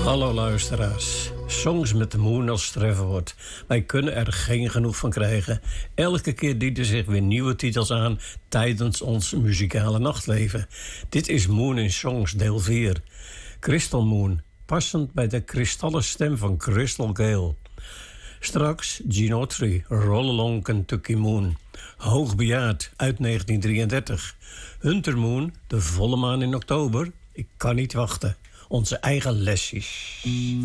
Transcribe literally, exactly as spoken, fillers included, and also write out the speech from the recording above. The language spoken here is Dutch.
Hallo luisteraars. Songs met de Moon als trefwoord. Wij kunnen er geen genoeg van krijgen. Elke keer dienen zich weer nieuwe titels aan tijdens ons muzikale nachtleven. Dit is Moon in Songs deel vier. Crystal Moon, passend bij de kristallen stem van Crystal Gale. Straks Gene Autry, Roll Along Kentucky Moon. Hoogbejaard uit negentien drieëndertig. Hunter Moon, de volle maan in oktober. Ik kan niet wachten. Onze eigen lesjes.